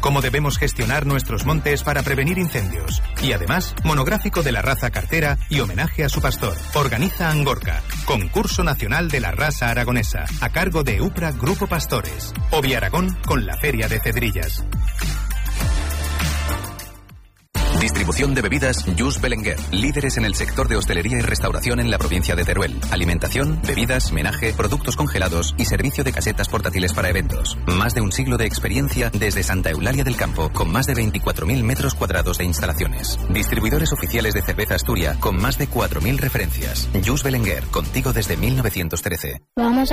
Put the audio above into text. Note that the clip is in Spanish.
cómo debemos gestionar nuestros montes para prevenir incendios. Y además, monográfico de la raza cartera y homenaje a su pastor. Organiza Angorca, concurso nacional de la raza aragonesa, a cargo de UPRA Grupo Pastores. Oviaragón con la Feria de Cedrillas. Distribución de bebidas Jus Belenguer. Líderes en el sector de hostelería y restauración en la provincia de Teruel. Alimentación, bebidas, menaje, productos congelados y servicio de casetas portátiles para eventos. Más de un siglo de experiencia desde Santa Eulalia del Campo, con más de 24.000 metros cuadrados de instalaciones. Distribuidores oficiales de cerveza Asturias, con más de 4.000 referencias. Jus Belenguer, contigo desde 1913. Vamos